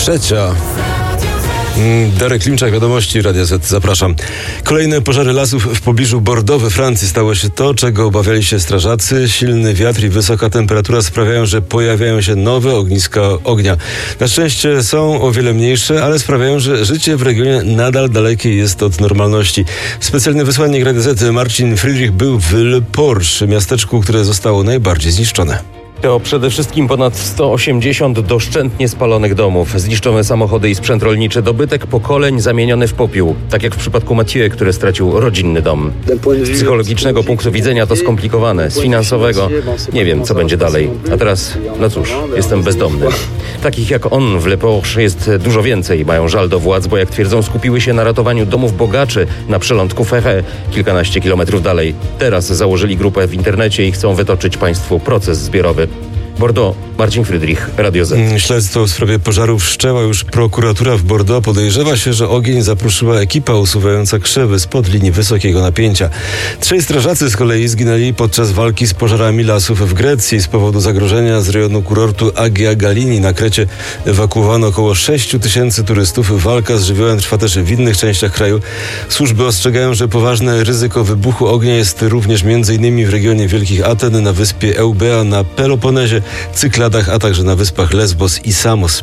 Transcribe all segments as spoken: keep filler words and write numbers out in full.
Trzecia. Darek Klimczak, Wiadomości, Radio Z, zapraszam. Kolejne pożary lasów w pobliżu Bordeaux we Francji. Stało się to, czego obawiali się strażacy. Silny wiatr i wysoka temperatura sprawiają, że pojawiają się nowe ogniska ognia. Na szczęście są o wiele mniejsze, ale sprawiają, że życie w regionie nadal dalekie jest od normalności. Specjalny wysłannik Radio Z Marcin Friedrich był w Le Porche, miasteczku, które zostało najbardziej zniszczone. To przede wszystkim ponad sto osiemdziesiąt doszczętnie spalonych domów, zniszczone samochody i sprzęt rolniczy, dobytek pokoleń zamieniony w popiół, tak jak w przypadku Mathieu, który stracił rodzinny dom. Z psychologicznego punktu widzenia to skomplikowane, z finansowego nie wiem, co będzie dalej. A teraz, no cóż, jestem bezdomny. Takich jak on w Le Porche jest dużo więcej. Mają żal do władz, bo jak twierdzą, skupiły się na ratowaniu domów bogaczy na przelądku Ferré, kilkanaście kilometrów dalej. Teraz założyli grupę w internecie i chcą wytoczyć państwu proces zbiorowy. Bordeaux, Marcin Friedrich, Radio Z. Śledztwo w sprawie pożarów wszczęła już prokuratura w Bordeaux. Podejrzewa się, że ogień zapruszyła ekipa usuwająca krzewy spod linii wysokiego napięcia. Trzej strażacy z kolei zginęli podczas walki z pożarami lasów w Grecji. Z powodu zagrożenia z rejonu kurortu Agia Galini na Krecie ewakuowano około sześciu tysięcy turystów. Walka z żywiołem trwa też w innych częściach kraju. Służby ostrzegają, że poważne ryzyko wybuchu ognia jest również między innymi w regionie Wielkich Aten, na wyspie Eubea, na Peloponezie, Cykladach, a także na wyspach Lesbos i Samos.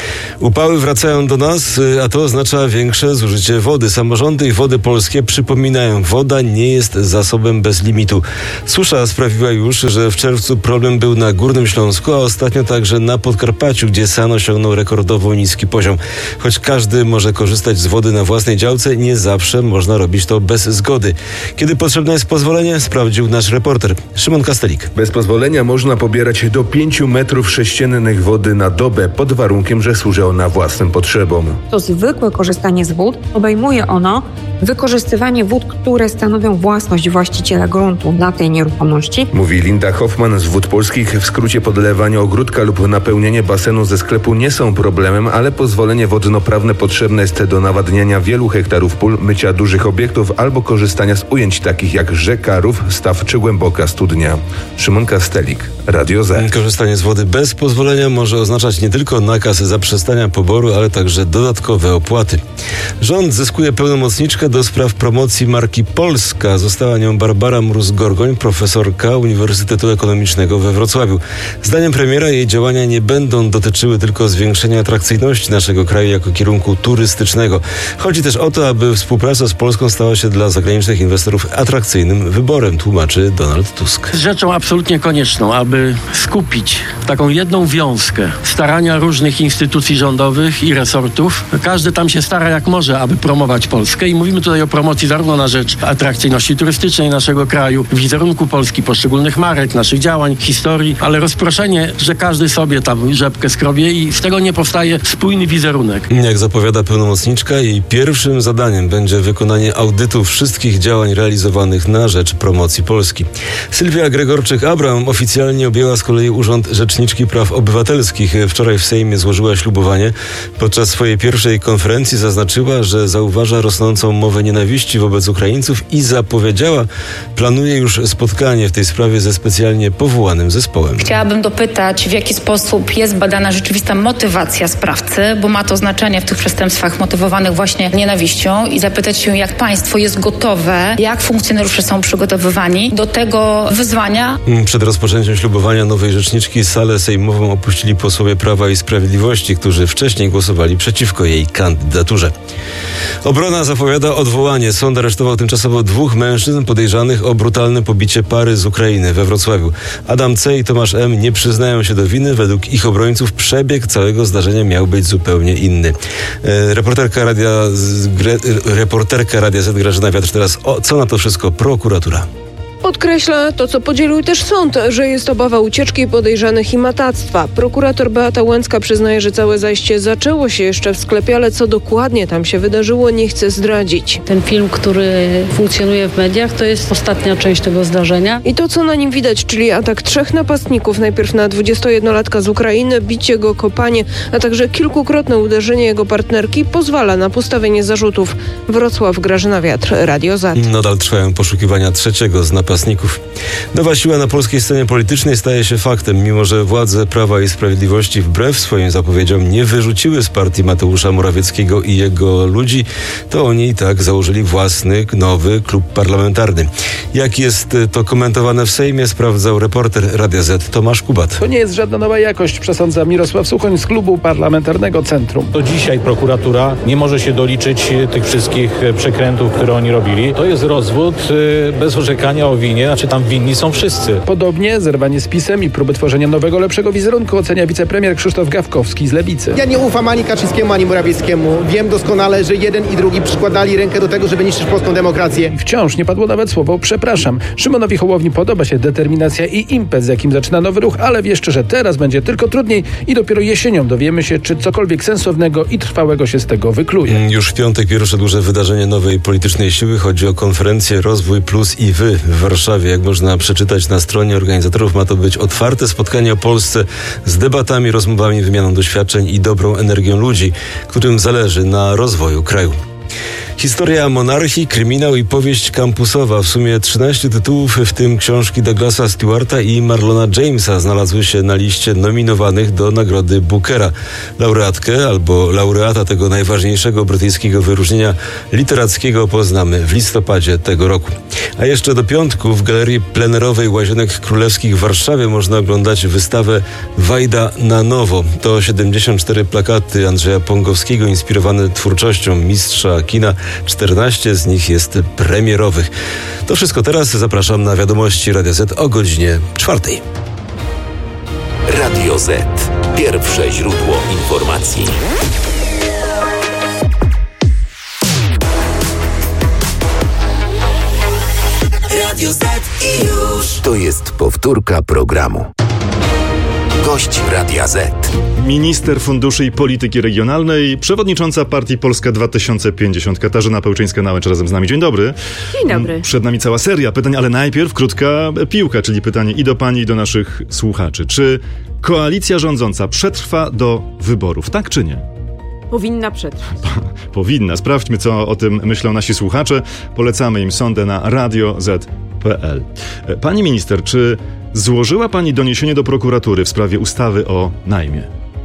Upały wracają do nas, a to oznacza większe zużycie wody. Samorządy i Wody Polskie przypominają, woda nie jest zasobem bez limitu. Susza sprawiła już, że w czerwcu problem był na Górnym Śląsku, a ostatnio także na Podkarpaciu, gdzie SAN osiągnął rekordowo niski poziom. Choć każdy może korzystać z wody na własnej działce, nie zawsze można robić to bez zgody. Kiedy potrzebne jest pozwolenie, sprawdził nasz reporter Szymon Kastelik. Bez pozwolenia można pobierać do pięciu metrów sześciennych wody na dobę, pod warunkiem, że służy ona własnym potrzebom. To zwykłe korzystanie z wód obejmuje ono wykorzystywanie wód, które stanowią własność właściciela gruntu dla tej nieruchomości. Mówi Linda Hoffman z Wód Polskich. W skrócie podlewanie ogródka lub napełnienie basenu ze sklepu nie są problemem, ale pozwolenie wodnoprawne potrzebne jest do nawadniania wielu hektarów pól, mycia dużych obiektów albo korzystania z ujęć takich jak rzeka, rów, staw czy głęboka studnia. Szymon Kastelik, Radio Z. Korzystanie z wody bez pozwolenia może oznaczać nie tylko nakaz zaprzestania poboru, ale także dodatkowe opłaty. Rząd zyskuje pełnomocniczkę do spraw promocji marki Polska. Została nią Barbara Mróz-Gorgoń, profesorka Uniwersytetu Ekonomicznego we Wrocławiu. Zdaniem premiera jej działania nie będą dotyczyły tylko zwiększenia atrakcyjności naszego kraju jako kierunku turystycznego. Chodzi też o to, aby współpraca z Polską stała się dla zagranicznych inwestorów atrakcyjnym wyborem, tłumaczy Donald Tusk. Rzeczą absolutnie konieczną, aby skupić taką jedną wiązkę starania różnych instytucji rządowych i resortów. Każdy tam się stara jak może, aby promować Polskę i mówimy tutaj o promocji zarówno na rzecz atrakcyjności turystycznej naszego kraju, wizerunku Polski, poszczególnych marek, naszych działań, historii, ale rozproszenie, że każdy sobie tam rzepkę skrobie i z tego nie powstaje spójny wizerunek. Jak zapowiada pełnomocniczka, jej pierwszym zadaniem będzie wykonanie audytu wszystkich działań realizowanych na rzecz promocji Polski. Sylwia Gregorczyk-Abraham oficjalnie objęła z kolei Urząd Rzeczniczki Praw Obywatelskich. Wczoraj w Sejmie złożyła ślubowanie. Podczas swojej pierwszej konferencji zaznaczyła, że zauważa rosnącą mowę nienawiści wobec Ukraińców i zapowiedziała, planuje już spotkanie w tej sprawie ze specjalnie powołanym zespołem. Chciałabym dopytać, w jaki sposób jest badana rzeczywista motywacja sprawcy, bo ma to znaczenie w tych przestępstwach motywowanych właśnie nienawiścią i zapytać się, jak państwo jest gotowe, jak funkcjonariusze są przygotowywani do tego wyzwania. Przed rozpoczęciem ślubowania nowej rzeczniczki salę sejmową opuścili posłowie Prawa i Sprawiedliwości, którzy wcześniej głosowali przeciwko jej kandydaturze. Obrona zapowiada odwołanie. Sąd aresztował tymczasowo dwóch mężczyzn podejrzanych o brutalne pobicie pary z Ukrainy we Wrocławiu. Adam C. i Tomasz M. nie przyznają się do winy. Według ich obrońców przebieg całego zdarzenia miał być zupełnie inny. E, reporterka Radia, Gre, reporterka Radia Z Grażyna Wiatr teraz. O, co na to wszystko prokuratura? Podkreśla to, co podzielił też sąd, że jest obawa ucieczki podejrzanych i matactwa. Prokurator Beata Łęcka przyznaje, że całe zajście zaczęło się jeszcze w sklepie, ale co dokładnie tam się wydarzyło, nie chce zdradzić. Ten film, który funkcjonuje w mediach, to jest ostatnia część tego zdarzenia. I to, co na nim widać, czyli atak trzech napastników, najpierw na dwudziestojednolatka z Ukrainy, bicie go, kopanie, a także kilkukrotne uderzenie jego partnerki pozwala na postawienie zarzutów. Wrocław, Grażyna Wiatr, Radio Z. Nadal trwają poszukiwania trzeciego z napastników napastników. Nowa siła na polskiej scenie politycznej staje się faktem, mimo że władze Prawa i Sprawiedliwości wbrew swoim zapowiedziom nie wyrzuciły z partii Mateusza Morawieckiego i jego ludzi, to oni i tak założyli własny, nowy klub parlamentarny. Jak jest to komentowane w Sejmie, sprawdzał reporter Radia Z Tomasz Kubat. To nie jest żadna nowa jakość, przesądza Mirosław Suchoń z klubu parlamentarnego Centrum. Do dzisiaj prokuratura nie może się doliczyć tych wszystkich przekrętów, które oni robili. To jest rozwód bez orzekania o winie, znaczy tam winni są wszyscy. Podobnie zerwanie z PiS-em i próby tworzenia nowego, lepszego wizerunku ocenia wicepremier Krzysztof Gawkowski z Lewicy. Ja nie ufam ani Kaczyńskiemu, ani Morawieckiemu. Wiem doskonale, że jeden i drugi przykładali rękę do tego, żeby niszczyć polską demokrację. I wciąż nie padło nawet słowo przepraszam. Szymonowi Hołowni podoba się determinacja i impet, z jakim zaczyna nowy ruch, ale wieszczy, że teraz będzie tylko trudniej i dopiero jesienią dowiemy się, czy cokolwiek sensownego i trwałego się z tego wykluje. Już w piątek pierwsze duże wydarzenie nowej politycznej siły. Chodzi o konferencję Rozwój Plus i Wy w Warszawie. Jak można przeczytać na stronie organizatorów, ma to być otwarte spotkanie o Polsce z debatami, rozmowami, wymianą doświadczeń i dobrą energią ludzi, którym zależy na rozwoju kraju. Historia monarchii, kryminał i powieść kampusowa. W sumie trzynaście tytułów, w tym książki Douglasa Stewarta i Marlona Jamesa, znalazły się na liście nominowanych do nagrody Bookera. Laureatkę albo laureata tego najważniejszego brytyjskiego wyróżnienia literackiego poznamy w listopadzie tego roku. A jeszcze do piątku w Galerii Plenerowej Łazienek Królewskich w Warszawie można oglądać wystawę Wajda na nowo. To siedemdziesiąt cztery plakaty Andrzeja Pągowskiego inspirowane twórczością mistrza kina. czternaście z nich jest premierowych. To wszystko teraz. Zapraszam na wiadomości Radia Z o godzinie czwartej. Radio Z. Pierwsze źródło informacji. Radio Z i już. To jest powtórka programu. Gość Radia Z. Minister Funduszy i Polityki Regionalnej, przewodnicząca partii Polska dwa tysiące pięćdziesiąt, Katarzyna Pełczyńska-Nałęcz razem z nami. Dzień dobry. Dzień dobry. Przed nami cała seria pytań, ale najpierw krótka piłka, czyli pytanie i do pani, i do naszych słuchaczy. Czy koalicja rządząca przetrwa do wyborów, tak czy nie? Powinna przetrwać. Powinna. Sprawdźmy, co o tym myślą nasi słuchacze. Polecamy im sondę na radio zet kropka pe el. Pani minister, czy złożyła pani doniesienie do prokuratury w sprawie ustawy o najmie?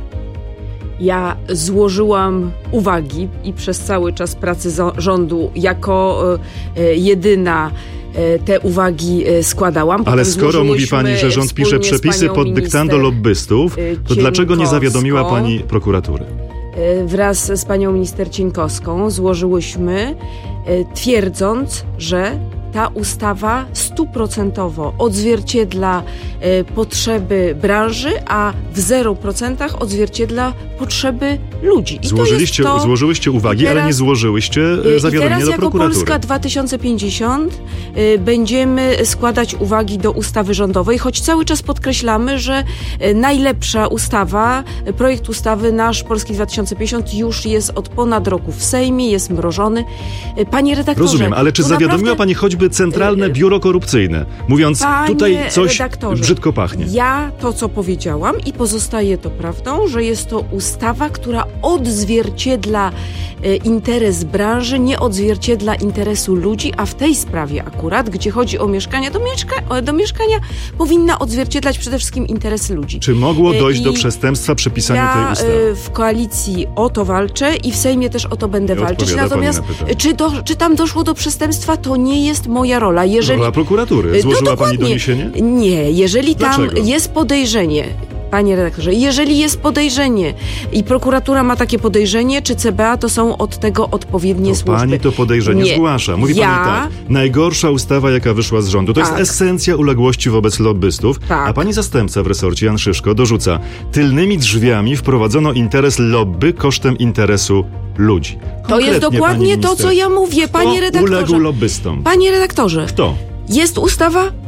Ja złożyłam uwagi i przez cały czas pracy rządu jako y, jedyna y, te uwagi y, składałam. Ale skoro mówi pani, że rząd pisze przepisy pod dyktando lobbystów, to dlaczego nie zawiadomiła pani prokuratury? Y, wraz z panią minister Cieńkowską złożyłyśmy, y, twierdząc, że ta ustawa stuprocentowo odzwierciedla y, potrzeby branży, a w zero procentach odzwierciedla potrzeby ludzi. I Złożyliście, to to, złożyłyście uwagi, teraz, ale nie złożyłyście y, zawiadomienia do prokuratury. I teraz jako Polska dwa tysiące pięćdziesiąt y, będziemy składać uwagi do ustawy rządowej, choć cały czas podkreślamy, że y, najlepsza ustawa, y, projekt ustawy nasz Polski dwa tysiące pięćdziesiąt już jest od ponad roku w Sejmie, jest mrożony. Y, panie redaktorze... Rozumiem, ale czy zawiadomiła naprawdę... pani choćby Centralne Biuro Korupcyjne, mówiąc, Panie tutaj coś redaktorze, brzydko pachnie? Ja to, co powiedziałam i pozostaje to prawdą, że jest to ustawa, która odzwierciedla e, interes branży, nie odzwierciedla interesu ludzi, a w tej sprawie akurat, gdzie chodzi o mieszkania, do, mieszka- do mieszkania powinna odzwierciedlać przede wszystkim interesy ludzi. Czy mogło dojść e, do przestępstwa przy pisaniu ja, tej ustawy? Ja w koalicji o to walczę i w Sejmie też o to będę Nie walczyć. Natomiast na czy, do, czy tam doszło do przestępstwa, to nie jest moja rola. Jeżeli... Rola prokuratury. Złożyła pani doniesienie? Nie, jeżeli tam Dlaczego? jest podejrzenie, panie redaktorze, jeżeli jest podejrzenie i prokuratura ma takie podejrzenie, czy C B A, to są od tego odpowiednie to służby. Pani to podejrzenie nie. zgłasza. Mówi ja... pani tak, najgorsza ustawa, jaka wyszła z rządu, to tak. jest esencja uległości wobec lobbystów, tak. a pani zastępca w resorcie, Jan Szyszko, dorzuca, tylnymi drzwiami wprowadzono interes lobby kosztem interesu ludzi. To jest dokładnie to, co ja mówię, panie Kto redaktorze. uległ lobbystom? Panie redaktorze. Kto? Jest ustawa,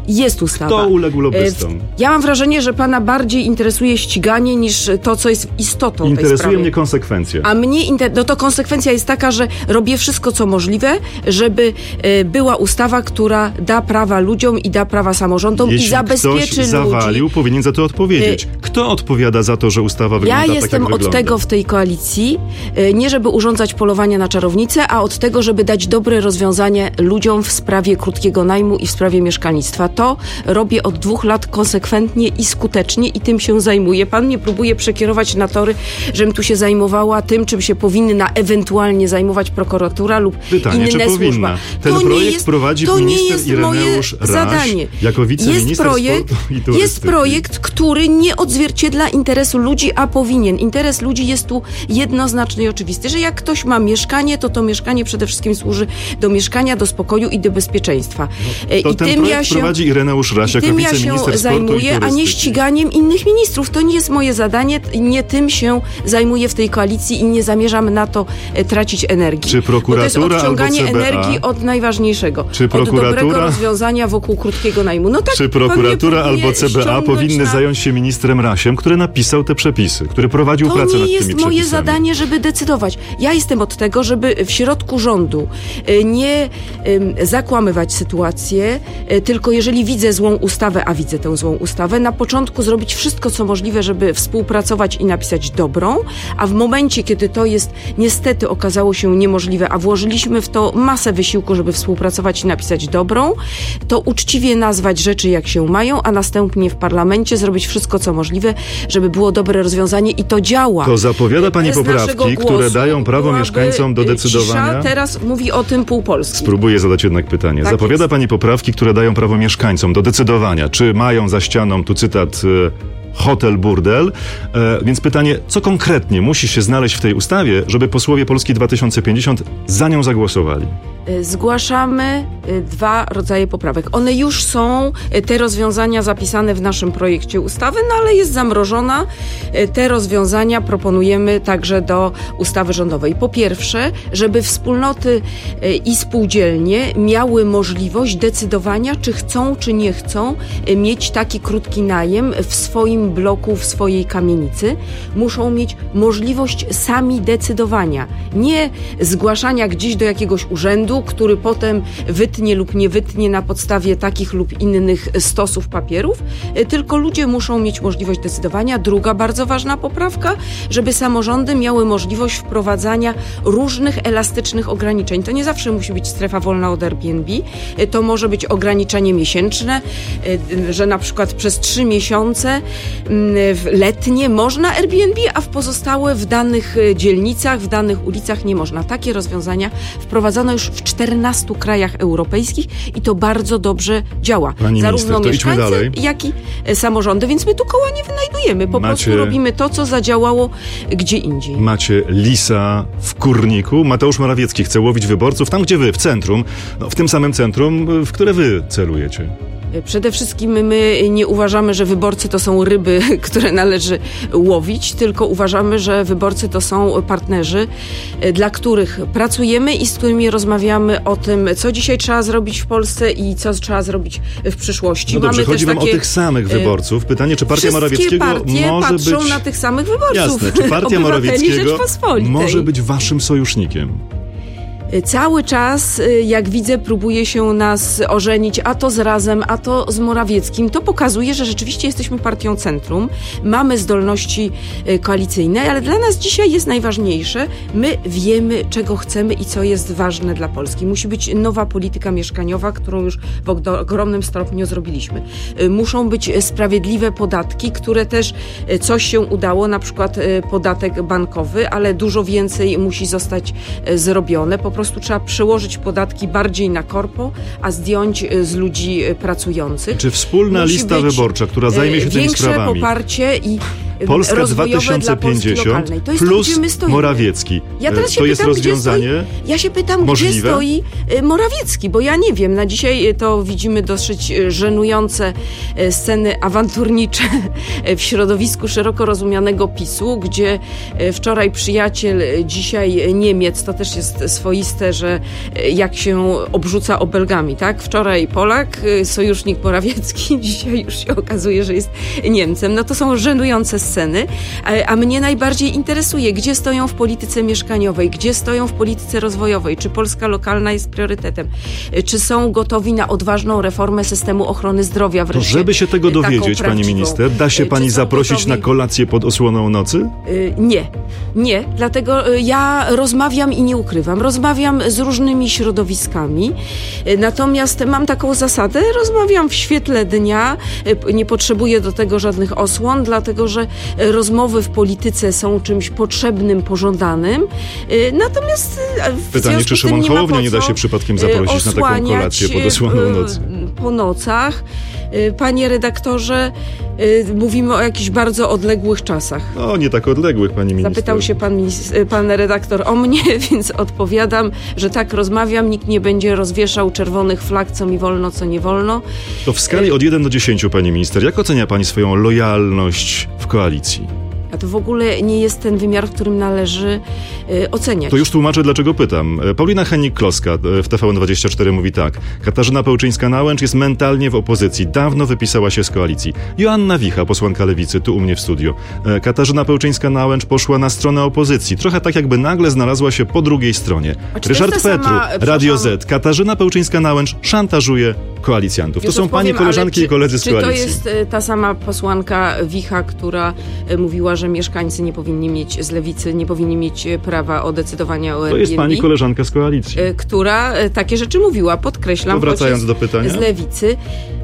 Jest ustawa. Kto uległ lobbystom? Ja mam wrażenie, że pana bardziej interesuje ściganie niż to, co jest istotą tej sprawy. Interesuje mnie konsekwencje. A mnie, inter... no to konsekwencja jest taka, że robię wszystko, co możliwe, żeby e, była ustawa, która da prawa ludziom i da prawa samorządom Jeśli i zabezpieczy ktoś zawalił, ludzi. powinien za to odpowiedzieć. Kto odpowiada za to, że ustawa wygląda Ja tak, jak jestem wygląda? od tego w tej koalicji, e, nie żeby urządzać polowania na czarownicę, a od tego, żeby dać dobre rozwiązanie ludziom w sprawie krótkiego najmu i w sprawie mieszkalnictwa. To robię od dwóch lat konsekwentnie i skutecznie i tym się zajmuję. Pan mnie próbuje przekierować na tory, żebym tu się zajmowała tym, czym się powinna ewentualnie zajmować prokuratura lub Pytanie, inne czy powinna? służba. Ten to projekt nie jest, prowadzi to nie minister jest Ireneusz moje Raś zadanie. jako wiceminister jest projekt, sportu i turystyki. Jest projekt, który nie odzwierciedla interesu ludzi, a powinien. Interes ludzi jest tu jednoznaczny i oczywisty, że jak ktoś ma mieszkanie, to to mieszkanie przede wszystkim służy do mieszkania, do spokoju i do bezpieczeństwa. No, to I ten tym projekt ja się, prowadzi Ireneusz Raś jako tym ja wiceminister się sportu zajmuję, i turystyki. a nie ściganiem innych ministrów. To nie jest moje zadanie, nie tym się zajmuję w tej koalicji i nie zamierzam na to e, tracić energii. Czy prokuratura Bo to jest odciąganie albo C B A? energii od najważniejszego, Czy od prokuratura? dobrego rozwiązania wokół krótkiego najmu. No tak, Czy pan mnie prokuratura próbuje albo C B A ściągnąć powinny na... zająć się ministrem Rasiem, który napisał te przepisy, który prowadził To pracę nie nad tymi jest przepisami? moje zadanie, żeby decydować. Ja jestem od tego, żeby w środku rządu y, nie y, zakłamywać sytuację, y, tylko jeżeli widzę złą ustawę, a widzę tę złą ustawę, na początku zrobić wszystko, co możliwe, żeby współpracować i napisać dobrą, a w momencie, kiedy to jest niestety okazało się niemożliwe, a włożyliśmy w to masę wysiłku, żeby współpracować i napisać dobrą, to uczciwie nazwać rzeczy, jak się mają, a następnie w parlamencie zrobić wszystko, co możliwe, żeby było dobre rozwiązanie i to działa. To zapowiada pani Bez naszego poprawki, głosu które dają prawo byłaby mieszkańcom do decydowania? Cisza, teraz mówi o tym pół Polski. Spróbuję zadać jednak pytanie. Tak Zapowiada jest. pani poprawki, które dają prawo mieszkańcom do decydowania, czy mają za ścianą, tu cytat, e, hotel, burdel. E, więc pytanie, co konkretnie musi się znaleźć w tej ustawie, żeby posłowie Polski dwa tysiące pięćdziesiąt za nią zagłosowali? Zgłaszamy dwa rodzaje poprawek. One już są, te rozwiązania zapisane w naszym projekcie ustawy, no ale jest zamrożona. Te rozwiązania proponujemy także do ustawy rządowej. Po pierwsze, żeby wspólnoty i spółdzielnie miały możliwość decydowania, czy chcą, czy nie chcą mieć taki krótki najem w swoim bloku, w swojej kamienicy. Muszą mieć możliwość sami decydowania. Nie zgłaszania gdzieś do jakiegoś urzędu, który potem wytnie lub nie wytnie na podstawie takich lub innych stosów papierów, tylko ludzie muszą mieć możliwość decydowania. Druga bardzo ważna poprawka, żeby samorządy miały możliwość wprowadzania różnych elastycznych ograniczeń. To nie zawsze musi być strefa wolna od Airbnb, to może być ograniczenie miesięczne, że na przykład przez trzy miesiące letnie można Airbnb, a w pozostałe w danych dzielnicach, w danych ulicach nie można. Takie rozwiązania wprowadzono już w czternastu krajach europejskich i to bardzo dobrze działa. Pani Zarówno minister, to idźmy mieszkańcy, dalej. jak i samorządy, więc my tu koła nie wynajdujemy. Po Macie- prostu robimy to, co zadziałało gdzie indziej. Macie lisa w kurniku. Mateusz Morawiecki chce łowić wyborców tam, gdzie wy, w centrum. No, w tym samym centrum, w które wy celujecie. Przede wszystkim my nie uważamy, że wyborcy to są ryby, które należy łowić, tylko uważamy, że wyborcy to są partnerzy, dla których pracujemy i z którymi rozmawiamy o tym, co dzisiaj trzeba zrobić w Polsce i co trzeba zrobić w przyszłości. No dobrze, Mamy chodzi też wam takie, o tych samych wyborców. Pytanie, czy partia Wszystkie Morawieckiego partie może patrzą być... na tych samych wyborców. Jasne, czy partia Obywateli Morawieckiego Rzeczpospolitej. może być waszym sojusznikiem? Cały czas, jak widzę, próbuje się nas ożenić, a to z Razem, a to z Morawieckim. To pokazuje, że rzeczywiście jesteśmy partią centrum, mamy zdolności koalicyjne, ale dla nas dzisiaj jest najważniejsze. My wiemy, czego chcemy i co jest ważne dla Polski. Musi być nowa polityka mieszkaniowa, którą już w ogromnym stopniu zrobiliśmy. Muszą być sprawiedliwe podatki, które też coś się udało, na przykład podatek bankowy, ale dużo więcej musi zostać zrobione. Po prostu trzeba przełożyć podatki bardziej na korpo, a zdjąć z ludzi pracujących. Czy wspólna Musi lista być wyborcza, która zajmie się tymi większe sprawami? poparcie i Polska rozwojowe dwa tysiące pięćdziesiąt dla Polski lokalnej. To jest plus to, gdzie my stoimy. Morawiecki. Ja teraz się to jest pytam, rozwiązanie gdzie stoi, Ja się pytam, możliwe? gdzie stoi Morawiecki, bo ja nie wiem. Na dzisiaj to widzimy dosyć żenujące sceny awanturnicze w środowisku szeroko rozumianego PiSu, gdzie wczoraj przyjaciel, dzisiaj Niemiec, to też jest swoiste, że jak się obrzuca obelgami, tak? Wczoraj Polak, sojusznik Morawiecki, dzisiaj już się okazuje, że jest Niemcem. No to są żenujące sceny, a, a mnie najbardziej interesuje, gdzie stoją w polityce mieszkaniowej, gdzie stoją w polityce rozwojowej, czy Polska lokalna jest priorytetem, czy są gotowi na odważną reformę systemu ochrony zdrowia wreszcie. To żeby się tego dowiedzieć, pani minister, da się pani zaprosić gotowi... na kolację pod osłoną nocy? Yy, nie, nie, dlatego yy, ja rozmawiam i nie ukrywam, rozmawiam z różnymi środowiskami, yy, natomiast mam taką zasadę, rozmawiam w świetle dnia, yy, nie potrzebuję do tego żadnych osłon, dlatego że yy, rozmowy w polityce są czymś potrzebnym, pożądanym, yy, natomiast yy, w pytanie, czy Szymon Hołownia nie da się przypadkiem zaprosić na taką kolację pod osłoną nocy? Po nocach. Panie redaktorze, mówimy o jakichś bardzo odległych czasach. No, nie tak odległych, pani minister. Zapytał się pan, pan redaktor o mnie, więc odpowiadam, że tak, rozmawiam, nikt nie będzie rozwieszał czerwonych flag, co mi wolno, co nie wolno. To w skali od jeden do dziesięciu, pani minister, jak ocenia pani swoją lojalność w koalicji? A to w ogóle nie jest ten wymiar, w którym należy y, oceniać. To już tłumaczę, dlaczego pytam. Paulina Hennig-Kloska w T V N dwadzieścia cztery mówi tak. Katarzyna Pełczyńska-Nałęcz jest mentalnie w opozycji. Dawno wypisała się z koalicji. Joanna Wicha, posłanka Lewicy, tu u mnie w studiu. Katarzyna Pełczyńska-Nałęcz poszła na stronę opozycji. Trochę tak, jakby nagle znalazła się po drugiej stronie. Ryszard Petru, sama, Radio Z. Katarzyna Pełczyńska-Nałęcz szantażuje koalicjantów. To są pani powiem, koleżanki czy, i koledzy z czy koalicji. Czy to jest ta sama posłanka Wicha, która mówiła, że mieszkańcy nie powinni mieć, z Lewicy nie powinni mieć prawa o decydowania o Airbnb? To jest pani koleżanka z koalicji. Która takie rzeczy mówiła, podkreślam. To wracając do pytania. Z Lewicy.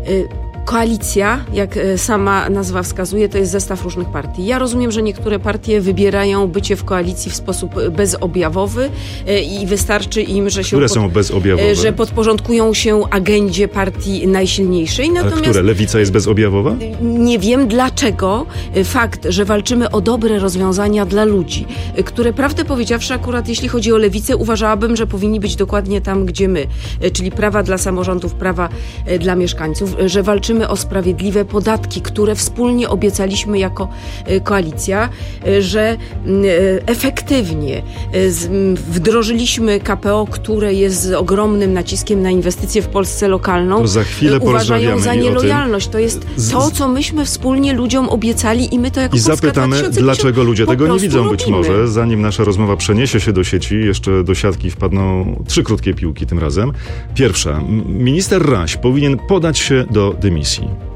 Koalicja, jak sama nazwa wskazuje, to jest zestaw różnych partii. Ja rozumiem, że niektóre partie wybierają bycie w koalicji w sposób bezobjawowy i wystarczy im, że się które pod, są bezobjawowe? Że podporządkują się agendzie partii najsilniejszej. Natomiast, a które? Lewica jest bezobjawowa? Nie wiem dlaczego. Fakt, że walczymy o dobre rozwiązania dla ludzi, które prawdę powiedziawszy akurat jeśli chodzi o Lewicę, uważałabym, że powinni być dokładnie tam, gdzie my, czyli prawa dla samorządów, prawa dla mieszkańców, że walczymy o sprawiedliwe podatki, które wspólnie obiecaliśmy jako koalicja, że efektywnie wdrożyliśmy K P O, które jest z ogromnym naciskiem na inwestycje w Polsce lokalną. To za chwilę uważają za nielojalność. To jest to, co myśmy wspólnie ludziom obiecali i my to jako I Polska zapytamy, dlaczego ludzie tego nie widzą robimy. Być może. Zanim nasza rozmowa przeniesie się do sieci, jeszcze do siatki wpadną trzy krótkie piłki tym razem. Pierwsza. Minister Raś powinien podać się do dymisji.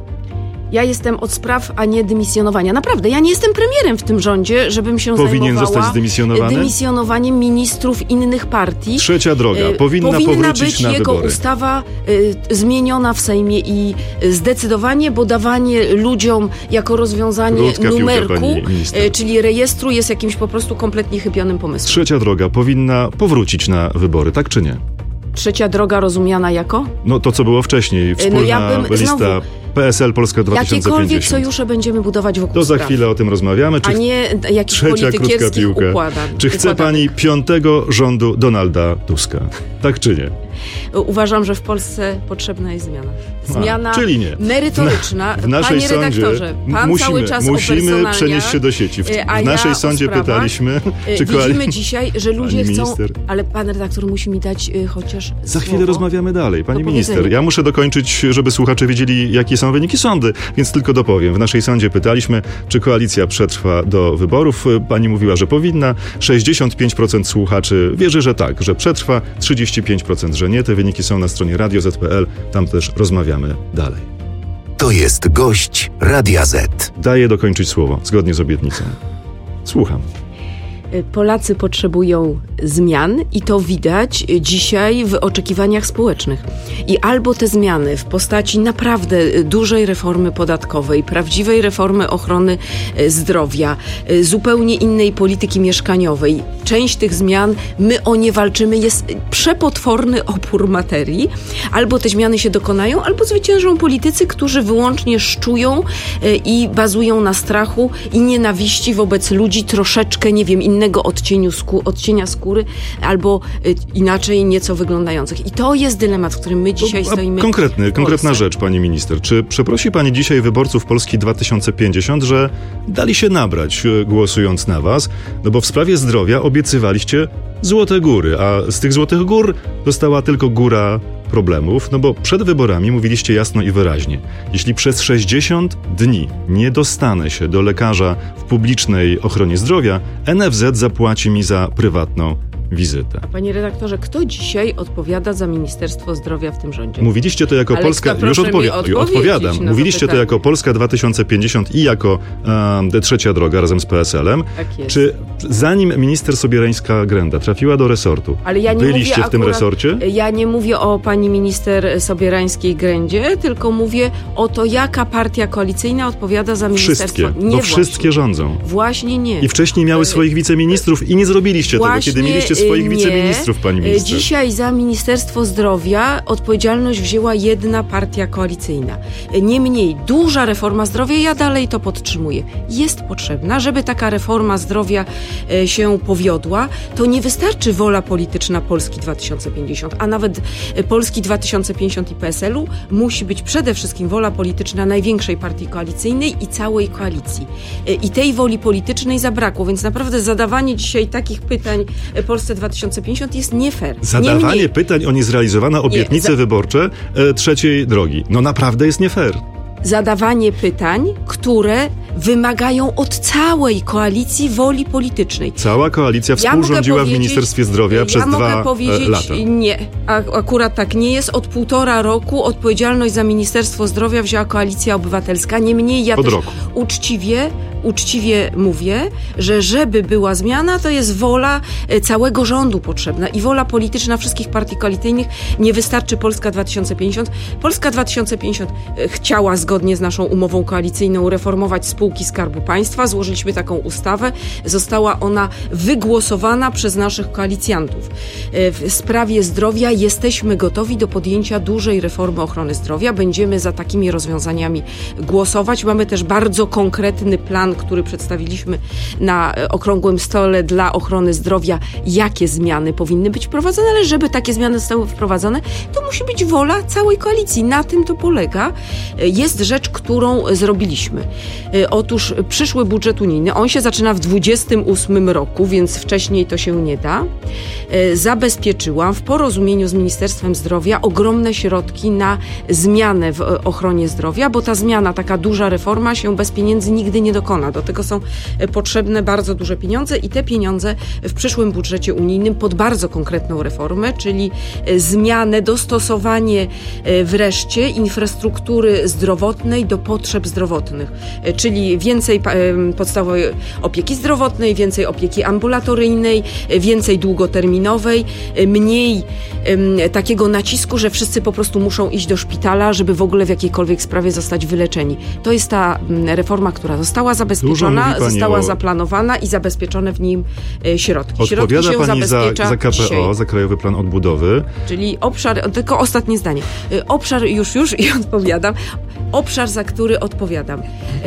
Ja jestem od spraw, a nie dymisjonowania. Naprawdę, ja nie jestem premierem w tym rządzie, żebym się Powinien zajmowała zostać zdymisjonowany? dymisjonowaniem ministrów innych partii. Trzecia droga. Powinna, Powinna powrócić być na jego wybory. ustawa y, zmieniona w Sejmie i zdecydowanie, bo dawanie ludziom jako rozwiązanie Krótka numerku, piłka, y, czyli rejestru, jest jakimś po prostu kompletnie chybionym pomysłem. Trzecia droga. Powinna powrócić na wybory, tak czy nie? Trzecia droga rozumiana jako? No to, co było wcześniej. Wspólna no ja bym, lista znowu, P S L Polska dwa tysiące pięćdziesiąt. Jakiekolwiek sojusze będziemy budować wokół To za spraw. chwilę o tym rozmawiamy. Czy a nie jakichś trzecia krótka piłka. Układań, czy chce układanek. pani piątego rządu Donalda Tuska? Tak czy nie? Uważam, że w Polsce potrzebna jest zmiana. Zmiana A, czyli nie. merytoryczna. W naszej Panie sądzie redaktorze, pan musimy, cały czas musimy przenieść się do sieci. W, w naszej ja sądzie sprawach, pytaliśmy, czy widzimy koalicja... dzisiaj, że ludzie Pani chcą... minister. Ale pan redaktor musi mi dać y, chociaż Za chwilę słowo. rozmawiamy dalej. Pani Do minister, powiedzenia. ja muszę dokończyć, żeby słuchacze wiedzieli, jakie są wyniki sądy, więc tylko dopowiem. W naszej sądzie pytaliśmy, czy koalicja przetrwa do wyborów. Pani mówiła, że powinna. sześćdziesiąt pięć procent słuchaczy wierzy, że tak, że przetrwa. trzydzieści pięć procent, że nie. Te wyniki są na stronie radio zet kropka pe el. Tam też rozmawiamy dalej. To jest gość Radia Z. Daję dokończyć słowo, zgodnie z obietnicą. Słucham. Polacy potrzebują zmian i to widać dzisiaj w oczekiwaniach społecznych. I albo te zmiany w postaci naprawdę dużej reformy podatkowej, prawdziwej reformy ochrony zdrowia, zupełnie innej polityki mieszkaniowej. Część tych zmian, my o nie walczymy, jest przepotworny opór materii. Albo te zmiany się dokonają, albo zwyciężą politycy, którzy wyłącznie szczują i bazują na strachu i nienawiści wobec ludzi troszeczkę, nie wiem, innego odcieniu skó- odcienia skóry, albo y, inaczej nieco wyglądających. I to jest dylemat, w którym my dzisiaj A stoimy. Konkretny, konkretna rzecz, pani minister. Czy przeprosi pani dzisiaj wyborców Polski dwa tysiące pięćdziesiąt, że dali się nabrać głosując na was? No bo w sprawie zdrowia obiecywaliście złote góry, a z tych złotych gór została tylko góra problemów, no bo przed wyborami mówiliście jasno i wyraźnie. Jeśli przez sześćdziesiąt dni nie dostanę się do lekarza w publicznej ochronie zdrowia, N F Z zapłaci mi za prywatną wizytę. Panie redaktorze, kto dzisiaj odpowiada za Ministerstwo Zdrowia w tym rządzie? Mówiliście to jako Ale Polska... kto, Już odpowi- odpowiadam. No Mówiliście to jako Polska dwa tysiące pięćdziesiąt i jako e, Trzecia Droga razem z P S L-em. Tak jest. Czy zanim minister Sobierańska-Grenda trafiła do resortu, Ale ja nie byliście mówię w tym akurat, resorcie? Ja nie mówię o pani minister Sobierańskiej-Grędzie, tylko mówię o to, jaka partia koalicyjna odpowiada za ministerstwo. Wszystkie, Nie bo właśnie. wszystkie rządzą. Właśnie nie. I wcześniej miały swoich wiceministrów i nie zrobiliście Właśnie tego, kiedy mieliście swoich nie. wiceministrów, pani minister. Dzisiaj za Ministerstwo Zdrowia odpowiedzialność wzięła jedna partia koalicyjna. Niemniej duża reforma zdrowia, ja dalej to podtrzymuję, jest potrzebna. Żeby taka reforma zdrowia się powiodła, to nie wystarczy wola polityczna Polski dwa tysiące pięćdziesiąt, a nawet Polski dwa tysiące pięćdziesiąt i P S L-u. Musi być przede wszystkim wola polityczna największej partii koalicyjnej i całej koalicji. I tej woli politycznej zabrakło, więc naprawdę zadawanie dzisiaj takich pytań Polsce dwa tysiące pięćdziesiąt jest nie fair. Zadawanie Niemniej, pytań o niezrealizowane obietnice za- wyborcze e, Trzeciej Drogi. No naprawdę jest nie fair. zadawanie pytań, które wymagają od całej koalicji woli politycznej. Cała koalicja współrządziła ja w Ministerstwie Zdrowia ja przez mogę dwa powiedzieć, lata. Nie, a, akurat tak nie jest. Od półtora roku odpowiedzialność za Ministerstwo Zdrowia wzięła Koalicja Obywatelska. Niemniej ja Od też roku. uczciwie, uczciwie mówię, że żeby była zmiana, to jest wola e, całego rządu potrzebna i wola polityczna wszystkich partii koalicyjnych. Nie wystarczy Polska dwa tysiące pięćdziesiąt. Polska dwa tysiące pięćdziesiąt e, chciała zgodnie z naszą umową koalicyjną reformować spółki Skarbu Państwa. Złożyliśmy taką ustawę. Została ona wygłosowana przez naszych koalicjantów. E, w sprawie zdrowia jesteśmy gotowi do podjęcia dużej reformy ochrony zdrowia. Będziemy za takimi rozwiązaniami głosować. Mamy też bardzo konkretny plan, który przedstawiliśmy na okrągłym stole dla ochrony zdrowia, jakie zmiany powinny być wprowadzone, ale żeby takie zmiany zostały wprowadzone, to musi być wola całej koalicji. Na tym to polega. Jest rzecz, którą zrobiliśmy. Otóż przyszły budżet unijny, on się zaczyna w dwudziestym ósmym roku, więc wcześniej to się nie da. Zabezpieczyłam w porozumieniu z Ministerstwem Zdrowia ogromne środki na zmianę w ochronie zdrowia, bo ta zmiana, taka duża reforma się bez pieniędzy nigdy nie dokona. Do tego są potrzebne bardzo duże pieniądze i te pieniądze w przyszłym budżecie unijnym pod bardzo konkretną reformę, czyli zmianę, dostosowanie wreszcie infrastruktury zdrowotnej do potrzeb zdrowotnych, czyli więcej podstawowej opieki zdrowotnej, więcej opieki ambulatoryjnej, więcej długoterminowej, mniej takiego nacisku, że wszyscy po prostu muszą iść do szpitala, żeby w ogóle w jakiejkolwiek sprawie zostać wyleczeni. To jest ta reforma, która została zabezpieczona, została o... zaplanowana i zabezpieczone w nim środki. Odpowiada środki się pani za, za K P O, dzisiaj. za Krajowy Plan Odbudowy. Czyli obszar, tylko ostatnie zdanie. Obszar, już, już i odpowiadam. Obszar, za który odpowiadam.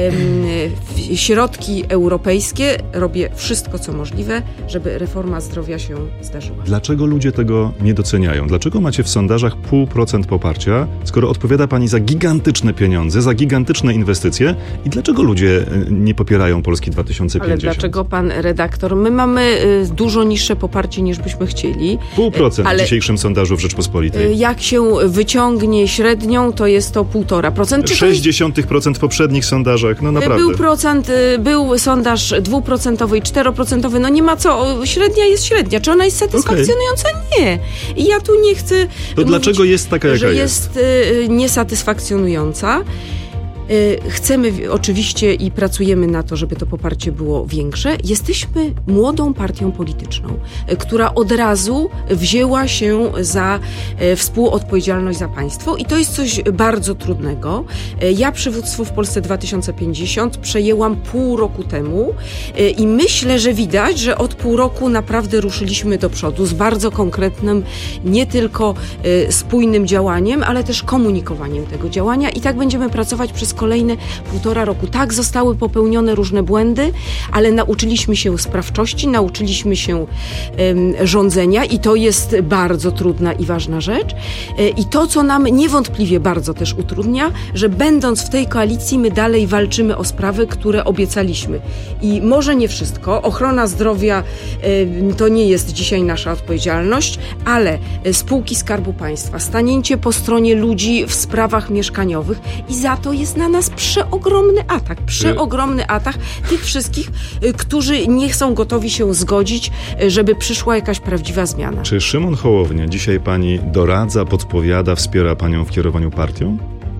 Środki europejskie, robię wszystko, co możliwe, żeby reforma zdrowia się zdarzyła. Dlaczego ludzie tego nie doceniają? Dlaczego macie w sondażach pół procent poparcia, skoro odpowiada pani za gigantyczne pieniądze, za gigantyczne inwestycje i dlaczego ludzie nie popierają Polski dwa tysiące pięćdziesiąt? Ale dlaczego pan redaktor? My mamy y, dużo niższe poparcie niż byśmy chcieli. Pół procent ale w dzisiejszym sondażu w Rzeczpospolitej. Jak się wyciągnie średnią, to jest to półtora procent. sześć dziesiątych procent w poprzednich sondażach, no naprawdę. Był procent, był sondaż dwuprocentowy i czteroprocentowy, no nie ma co, średnia jest średnia. Czy ona jest satysfakcjonująca? Okay. Nie. I ja tu nie chcę To mówić, dlaczego jest taka, jaka że jest? jest y, niesatysfakcjonująca. Chcemy oczywiście i pracujemy na to, żeby to poparcie było większe. Jesteśmy młodą partią polityczną, która od razu wzięła się za współodpowiedzialność za państwo i to jest coś bardzo trudnego. Ja przywództwo w Polsce dwa tysiące pięćdziesiąt przejęłam pół roku temu i myślę, że widać, że od pół roku naprawdę ruszyliśmy do przodu z bardzo konkretnym, nie tylko spójnym działaniem, ale też komunikowaniem tego działania i tak będziemy pracować przez kolejne półtora roku. Tak, zostały popełnione różne błędy, ale nauczyliśmy się sprawczości, nauczyliśmy się um, rządzenia i to jest bardzo trudna i ważna rzecz. E, I to, co nam niewątpliwie bardzo też utrudnia, że będąc w tej koalicji, my dalej walczymy o sprawy, które obiecaliśmy. I może nie wszystko. Ochrona zdrowia e, to nie jest dzisiaj nasza odpowiedzialność, ale spółki Skarbu Państwa, stanięcie po stronie ludzi w sprawach mieszkaniowych i za to jest na nas przeogromny atak, przeogromny atak tych wszystkich, którzy nie są gotowi się zgodzić, żeby przyszła jakaś prawdziwa zmiana. Czy Szymon Hołownia dzisiaj pani doradza, podpowiada, wspiera panią w kierowaniu partią?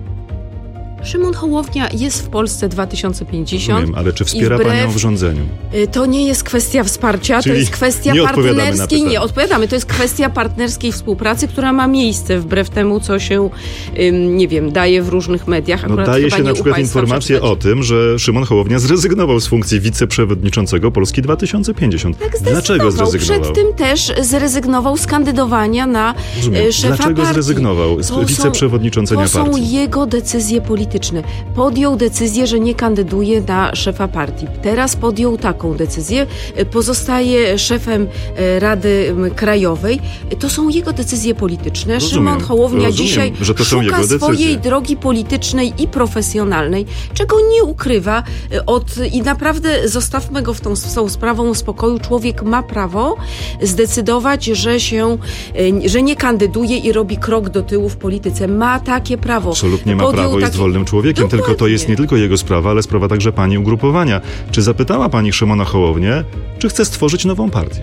Szymon Hołownia jest w Polsce dwa tysiące pięćdziesiąt. Rozumiem, ale czy wspiera wbrew, panią w rządzeniu? To nie jest kwestia wsparcia, Czyli to jest kwestia nie partnerskiej. Nie, odpowiadamy. To jest kwestia partnerskiej współpracy, która ma miejsce wbrew temu, co się, nie wiem, daje w różnych mediach. No, daje się na przykład informację o tym, że Szymon Hołownia zrezygnował z funkcji wiceprzewodniczącego Polski dwa tysiące pięćdziesiąt. Tak, Dlaczego zrezygnował? Przed tym też zrezygnował z kandydowania na Rozumiem. szefa Dlaczego partii. zrezygnował z To wiceprzewodniczącenia są, to partii? są jego decyzje polityczne. Podjął decyzję, że nie kandyduje na szefa partii. Teraz podjął taką decyzję. Pozostaje szefem Rady Krajowej. To są jego decyzje polityczne. Rozumiem, Szymon Hołownia rozumiem, dzisiaj że to są szuka jego swojej decyzje. drogi politycznej i profesjonalnej, czego nie ukrywa od i naprawdę zostawmy go w tą, z tą sprawą spokoju. Człowiek ma prawo zdecydować, że się, że nie kandyduje i robi krok do tyłu w polityce. Ma takie prawo. Absolutnie ma Podjął prawo, jest taki... wolnym człowiekiem, Dokładnie. tylko to jest nie tylko jego sprawa, ale sprawa także pani ugrupowania. Czy zapytała pani Szymona Hołownię, czy chce stworzyć nową partię?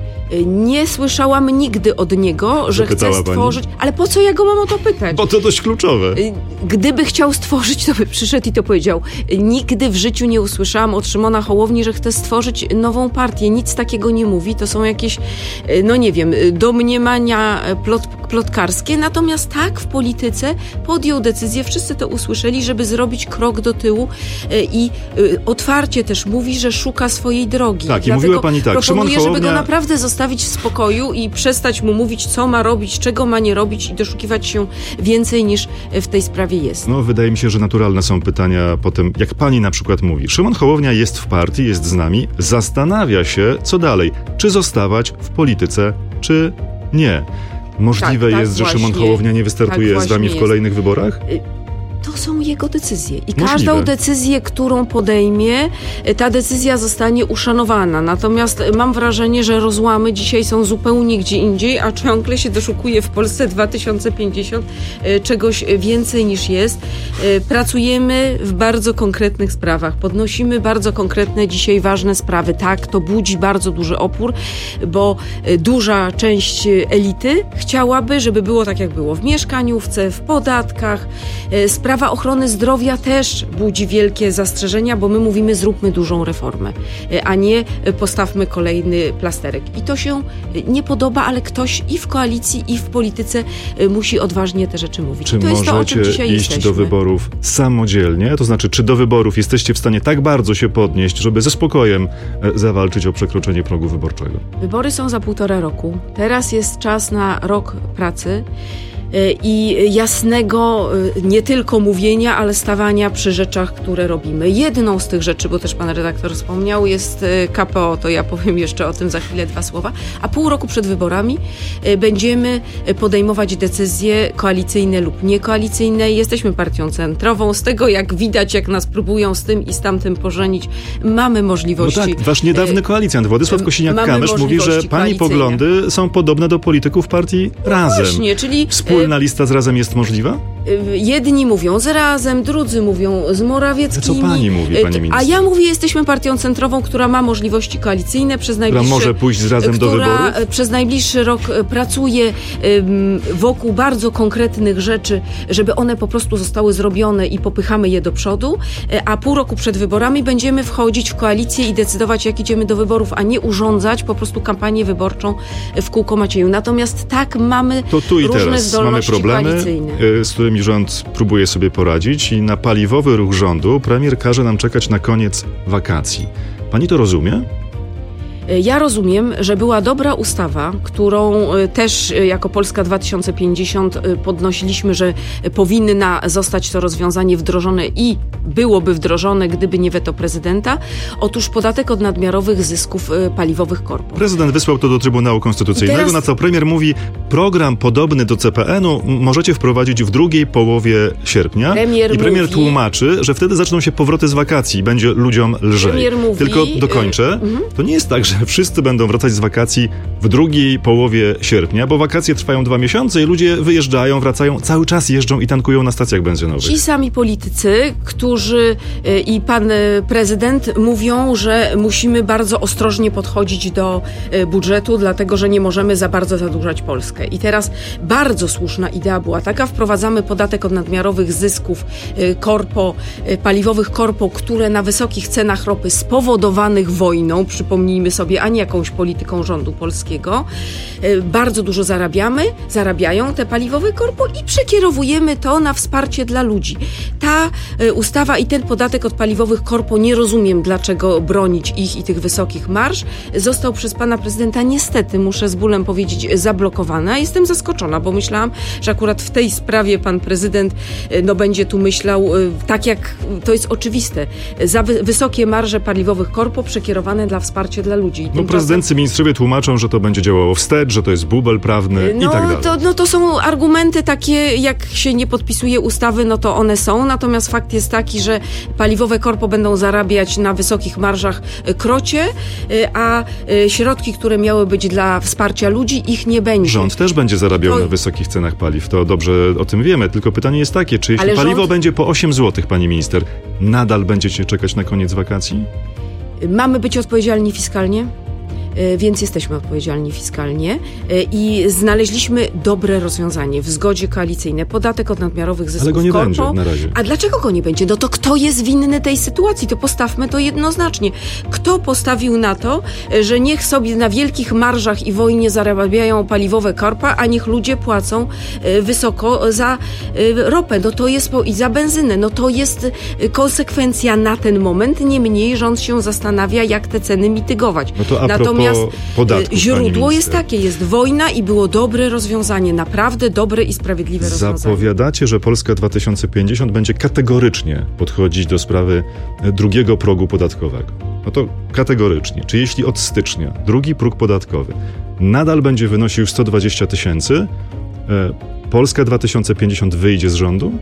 Nie słyszałam nigdy od niego, że Zapytała chce pani? stworzyć... Ale po co ja go mam o to pytać? Bo to dość kluczowe. Gdyby chciał stworzyć, to by przyszedł i to powiedział. Nigdy w życiu nie usłyszałam od Szymona Hołowni, że chce stworzyć nową partię. Nic takiego nie mówi. To są jakieś, no nie wiem, domniemania plot, plotkarskie. Natomiast tak, w polityce podjął decyzję, wszyscy to usłyszeli, żeby zrobić krok do tyłu i otwarcie też mówi, że szuka swojej drogi. Tak, i Dlatego mówiła pani tak, proponuję, Szymon Hołownia... żeby go naprawdę zostawić w spokoju i przestać mu mówić, co ma robić, czego ma nie robić i doszukiwać się więcej niż w tej sprawie jest. No, wydaje mi się, że naturalne są pytania potem, jak pani na przykład mówi. Szymon Hołownia jest w partii, jest z nami, zastanawia się, co dalej. Czy zostawać w polityce, czy nie. Możliwe tak, jest, tak, że Szymon właśnie, Hołownia nie wystartuje tak z wami w jest. kolejnych wyborach? To są jego decyzje i Możliwe. każdą decyzję, którą podejmie, ta decyzja zostanie uszanowana. Natomiast mam wrażenie, że rozłamy dzisiaj są zupełnie gdzie indziej, a ciągle się doszukuje w Polsce dwa tysiące pięćdziesiąt czegoś więcej niż jest. Pracujemy w bardzo konkretnych sprawach. Podnosimy bardzo konkretne dzisiaj ważne sprawy. Tak, to budzi bardzo duży opór, bo duża część elity chciałaby, żeby było tak, jak było w mieszkaniówce, w podatkach. Sprawa ochrony zdrowia też budzi wielkie zastrzeżenia, bo my mówimy, zróbmy dużą reformę, a nie postawmy kolejny plasterek. I to się nie podoba, ale ktoś i w koalicji, i w polityce musi odważnie te rzeczy mówić. Czy I to jest to, o czym możecie dzisiaj iść jesteśmy. do wyborów samodzielnie? To znaczy, czy do wyborów jesteście w stanie tak bardzo się podnieść, żeby ze spokojem zawalczyć o przekroczenie progu wyborczego? Wybory są za półtora roku. Teraz jest czas na rok pracy i jasnego nie tylko mówienia, ale stawania przy rzeczach, które robimy. Jedną z tych rzeczy, bo też pan redaktor wspomniał, jest K P O, to ja powiem jeszcze o tym za chwilę dwa słowa, a pół roku przed wyborami będziemy podejmować decyzje koalicyjne lub niekoalicyjne. Jesteśmy partią centrową. Z tego, jak widać, jak nas próbują z tym i z tamtym pożenić, mamy możliwości. No tak, wasz niedawny koalicjant Władysław Kosiniak-Kamysz mówi, że pani poglądy są podobne do polityków partii Razem. Właśnie, czyli Wspólna lista z Razem jest możliwa? Jedni mówią z Razem, drudzy mówią z Morawieckimi. Co pani mówi, pani minister? A ja mówię, jesteśmy partią centrową, która ma możliwości koalicyjne przez najbliższy... Która może pójść z Razem do wyborów? Która przez najbliższy rok pracuje wokół bardzo konkretnych rzeczy, żeby one po prostu zostały zrobione i popychamy je do przodu, a pół roku przed wyborami będziemy wchodzić w koalicję i decydować, jak idziemy do wyborów, a nie urządzać po prostu kampanię wyborczą w kółko Macieju. Natomiast tak, mamy to tu i różne teraz zdolności mamy problemy, koalicyjne. z którymi rząd próbuje sobie poradzić i na paliwowy ruch rządu premier każe nam czekać na koniec wakacji. Pani to rozumie? Ja rozumiem, że była dobra ustawa, którą też jako Polska dwa tysiące pięćdziesiąt podnosiliśmy, że powinna zostać to rozwiązanie wdrożone i byłoby wdrożone, gdyby nie weto prezydenta. Otóż podatek od nadmiarowych zysków paliwowych korpo. Prezydent wysłał to do Trybunału Konstytucyjnego, teraz... na co premier mówi, program podobny do C P N-u możecie wprowadzić w drugiej połowie sierpnia. Premier I premier mówi... tłumaczy, że wtedy zaczną się powroty z wakacji i będzie ludziom lżej. Premier mówi... Tylko dokończę. Y- to nie jest tak, że wszyscy będą wracać z wakacji w drugiej połowie sierpnia, bo wakacje trwają dwa miesiące i ludzie wyjeżdżają, wracają, cały czas jeżdżą i tankują na stacjach benzynowych. Ci sami politycy, którzy i pan prezydent mówią, że musimy bardzo ostrożnie podchodzić do budżetu, dlatego że nie możemy za bardzo zadłużać Polskę. I teraz bardzo słuszna idea była taka, wprowadzamy podatek od nadmiarowych zysków korpo, paliwowych korpo, które na wysokich cenach ropy spowodowanych wojną, przypomnijmy sobie, a nie jakąś polityką rządu polskiego, bardzo dużo zarabiamy, zarabiają te paliwowe korpo i przekierowujemy to na wsparcie dla ludzi. Ta ustawa i ten podatek od paliwowych korpo, nie rozumiem, dlaczego bronić ich i tych wysokich marż, został przez pana prezydenta niestety, muszę z bólem powiedzieć, zablokowany. Jestem zaskoczona, bo myślałam, że akurat w tej sprawie pan prezydent no, będzie tu myślał tak, jak to jest oczywiste. Za wy- wysokie marże paliwowych korpo przekierowane dla wsparcia dla ludzi. No prezydency, ministrowie tłumaczą, że to będzie działało wstecz, że to jest bubel prawny no, i tak dalej. To, no to są argumenty takie, jak się nie podpisuje ustawy, no to one są, natomiast fakt jest taki, że paliwowe korpo będą zarabiać na wysokich marżach krocie, a środki, które miały być dla wsparcia ludzi, ich nie będzie. Rząd też będzie zarabiał to... na wysokich cenach paliw, to dobrze o tym wiemy, tylko pytanie jest takie, czy jeśli Ale paliwo rząd... będzie po osiem złotych, pani minister, nadal będziecie czekać na koniec wakacji? Mamy być odpowiedzialni fiskalnie, więc jesteśmy odpowiedzialni fiskalnie i znaleźliśmy dobre rozwiązanie w zgodzie koalicyjnej. Podatek od nadmiarowych zysków Ale go nie korpo. będzie na razie. A dlaczego go nie będzie? No to kto jest winny tej sytuacji? To postawmy to jednoznacznie. Kto postawił na to, że niech sobie na wielkich marżach i wojnie zarabiają paliwowe korpa, a niech ludzie płacą wysoko za ropę. No to jest i za benzynę. No to jest konsekwencja na ten moment. Niemniej rząd się zastanawia, jak te ceny mitygować. No to a Natomiast podatków, źródło jest takie, jest wojna i było dobre rozwiązanie, naprawdę dobre i sprawiedliwe rozwiązanie. Zapowiadacie, że Polska dwa tysiące pięćdziesiąt będzie kategorycznie podchodzić do sprawy drugiego progu podatkowego. No to kategorycznie. Czy jeśli od stycznia drugi próg podatkowy nadal będzie wynosił sto dwadzieścia tysięcy, Polska dwa tysiące pięćdziesiąt wyjdzie z rządu?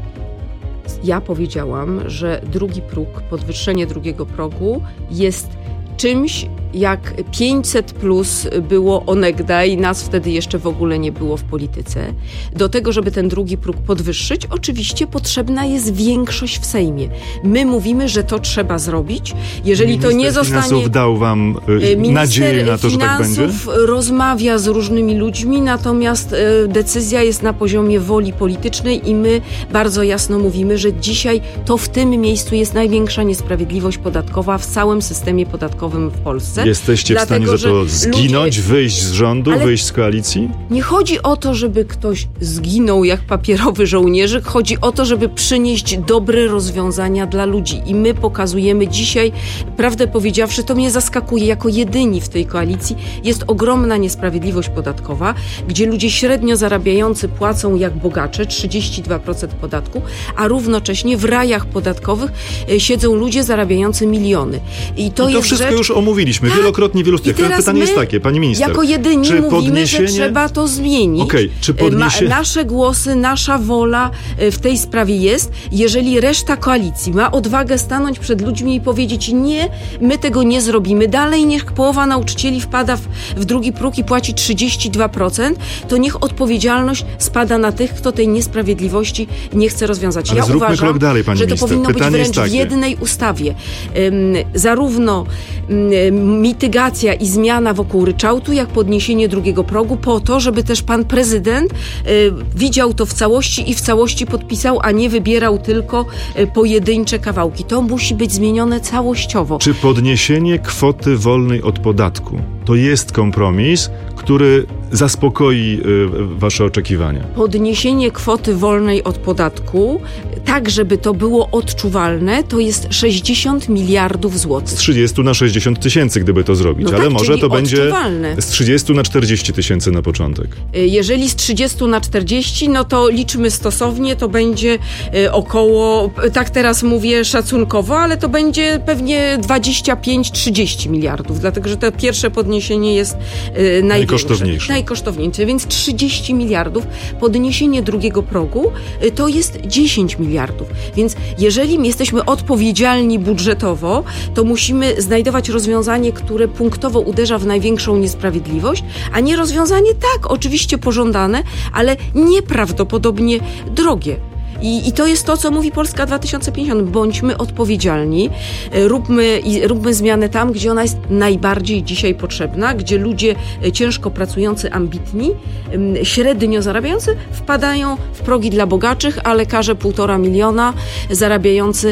Ja powiedziałam, że drugi próg, podwyższenie drugiego progu jest czymś, jak pięćset plus było onegdaj, nas wtedy jeszcze w ogóle nie było w polityce. Do tego, żeby ten drugi próg podwyższyć, oczywiście potrzebna jest większość w Sejmie. My mówimy, że to trzeba zrobić. Jeżeli Minister to nie zostanie... Finansów dał wam y, nadzieję na to, że tak będzie? Minister Finansów rozmawia z różnymi ludźmi, natomiast y, decyzja jest na poziomie woli politycznej i my bardzo jasno mówimy, że dzisiaj to w tym miejscu jest największa niesprawiedliwość podatkowa w całym systemie podatkowym w Polsce. Jesteście Dlatego, w stanie za to zginąć, ludzie... wyjść z rządu, Ale wyjść z koalicji? Nie chodzi o to, żeby ktoś zginął jak papierowy żołnierzyk. Chodzi o to, żeby przynieść dobre rozwiązania dla ludzi. I my pokazujemy dzisiaj, prawdę powiedziawszy, to mnie zaskakuje, jako jedyni w tej koalicji jest ogromna niesprawiedliwość podatkowa, gdzie ludzie średnio zarabiający płacą jak bogacze, trzydzieści dwa procent podatku, a równocześnie w rajach podatkowych siedzą ludzie zarabiający miliony. I to, I to jest wszystko rzecz, już omówiliśmy tak. wielokrotnie, wielu I teraz pytanie my, jest takie, pani minister. Jako jedyni czy mówimy, podniesienie... że trzeba to zmienić. Okej, czy podniesie... Ma, nasze głosy, nasza wola w tej sprawie jest. Jeżeli reszta koalicji ma odwagę stanąć przed ludźmi i powiedzieć nie, my tego nie zrobimy. Dalej niech połowa nauczycieli wpada w, w drugi próg i płaci trzydzieści dwa procent, to niech odpowiedzialność spada na tych, kto tej niesprawiedliwości nie chce rozwiązać. Ale ja zróbmy uważam, krok dalej, pani że to minister. powinno Pytanie być jest wręcz w takie. jednej ustawie. Um, zarówno um, mitygacja i zmiana wokół ryczałtu, jak podniesienie drugiego progu po to, żeby też pan prezydent um, widział to w całości i w całości podpisał, a nie wybierał tylko um, pojedyncze kawałki. To musi być zmienione całościowo. Czy podniesienie kwoty wolnej od podatku to jest kompromis, który zaspokoi y, wasze oczekiwania? Podniesienie kwoty wolnej od podatku, tak żeby to było odczuwalne, to jest sześćdziesiąt miliardów złotych. Z trzydziestu na sześćdziesiąt tysięcy, gdyby to zrobić, No ale tak, może czyli to będzie odczuwalne. z trzydziestu na czterdzieści tysięcy na początek. Jeżeli z trzydziestu na czterdzieści, no to liczmy stosownie, to będzie około, tak teraz mówię szacunkowo, ale to będzie pewnie dwadzieścia pięć trzydzieści miliardów, dlatego że to pierwsze podniesienie jest największe. Najkosztowniejsze. Najkosztowniejsze, więc trzydzieści miliardów. Podniesienie drugiego progu to jest dziesięć miliardów. Więc jeżeli jesteśmy odpowiedzialni budżetowo, to musimy znajdować rozwiązanie, które punktowo uderza w największą niesprawiedliwość, a nie rozwiązanie tak, oczywiście pożądane, ale nieprawdopodobnie drogie. I, I to jest to, co mówi Polska dwa tysiące pięćdziesiąt. Bądźmy odpowiedzialni, róbmy, i, róbmy zmianę tam, gdzie ona jest najbardziej dzisiaj potrzebna, gdzie ludzie ciężko pracujący, ambitni, średnio zarabiający wpadają w progi dla bogaczych, a lekarze półtora miliona zarabiający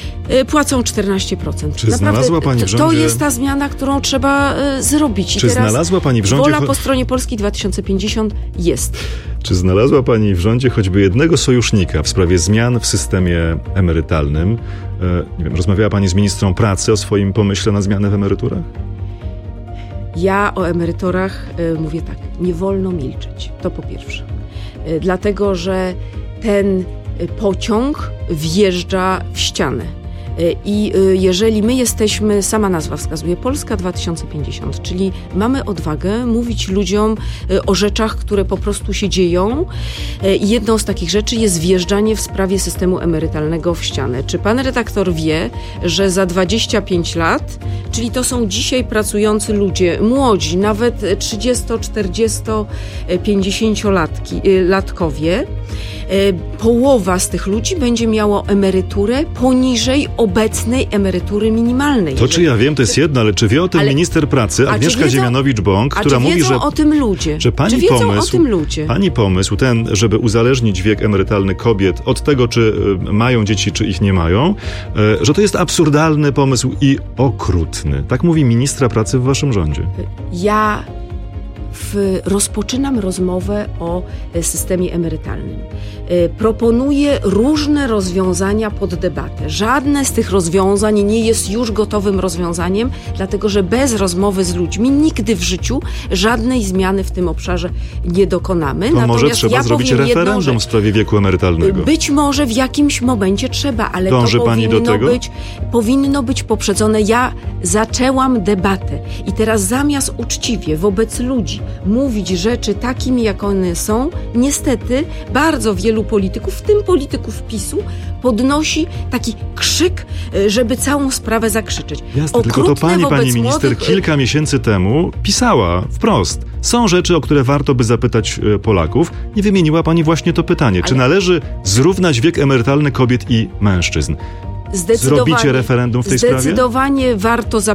płacą czternaście procent. Czy Naprawdę, znalazła pani w rządzie... To jest ta zmiana, którą trzeba y, zrobić. I Czy teraz znalazła pani w rządzie... wola po stronie Polski dwa tysiące pięćdziesiąt jest. Czy znalazła pani w rządzie choćby jednego sojusznika w sprawie zmian w systemie emerytalnym? E, nie wiem, rozmawiała pani z ministrą pracy o swoim pomyśle na zmianę w emeryturach? Ja o emeryturach y, mówię tak, nie wolno milczeć. To po pierwsze. Y, dlatego, że ten y, pociąg wjeżdża w ścianę. I jeżeli my jesteśmy, sama nazwa wskazuje, Polska dwa tysiące pięćdziesiąt, czyli mamy odwagę mówić ludziom o rzeczach, które po prostu się dzieją. I jedną z takich rzeczy jest wjeżdżanie w sprawie systemu emerytalnego w ścianę. Czy pan redaktor wie, że za dwadzieścia pięć lat, czyli to są dzisiaj pracujący ludzie, młodzi, nawet trzydziesto, czterdziesto, pięćdziesięciolatkowie, połowa z tych ludzi będzie miała emeryturę poniżej obecnej emerytury minimalnej. To czy ja wiem, to jest jedno, ale czy wie o tym ale, minister pracy Agnieszka Ziemianowicz-Bąk, która mówi, że... o tym ludzie? Że pani czy wiedzą pomysł, o tym ludzie? Pani pomysł ten, żeby uzależnić wiek emerytalny kobiet od tego, czy y, mają dzieci, czy ich nie mają, y, że to jest absurdalny pomysł i okrutny. Tak mówi ministra pracy w waszym rządzie. Ja... W, rozpoczynam rozmowę o systemie emerytalnym. Proponuję różne rozwiązania pod debatę. Żadne z tych rozwiązań nie jest już gotowym rozwiązaniem, dlatego że bez rozmowy z ludźmi nigdy w życiu żadnej zmiany w tym obszarze nie dokonamy. To Natomiast może trzeba ja zrobić referendum jedną, w sprawie wieku emerytalnego. Być może w jakimś momencie trzeba, ale Dąży to pani powinno, do tego? Być, powinno być poprzedzone. Ja zaczęłam debatę i teraz zamiast uczciwie wobec ludzi mówić rzeczy takimi, jak one są, niestety bardzo wielu polityków, w tym polityków PiSu, podnosi taki krzyk, żeby całą sprawę zakrzyczeć. Jasne, tylko to pani, pani minister, młodych... kilka miesięcy temu pisała wprost. Są rzeczy, o które warto by zapytać Polaków. Nie wymieniła pani właśnie to pytanie. Ale... Czy należy zrównać wiek emerytalny kobiet i mężczyzn? Zrobicie referendum w tej sprawie? Zdecydowanie warto zapytać.